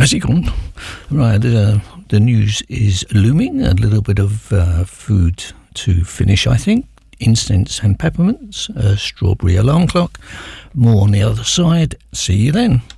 Has he gone? Right, the news is looming. A little bit of food to finish, I think. Incense and peppermints, a strawberry alarm clock. More on the other side. See you then.